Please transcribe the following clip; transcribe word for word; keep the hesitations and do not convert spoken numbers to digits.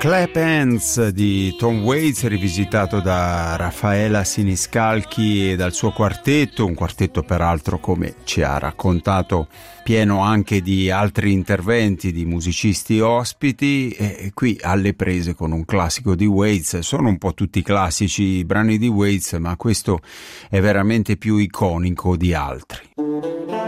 Clap Hands di Tom Waits, rivisitato da Raffaella Siniscalchi e dal suo quartetto, un quartetto peraltro, come ci ha raccontato, pieno anche di altri interventi di musicisti ospiti, e qui alle prese con un classico di Waits. Sono un po' tutti classici i brani di Waits, ma questo è veramente più iconico di altri.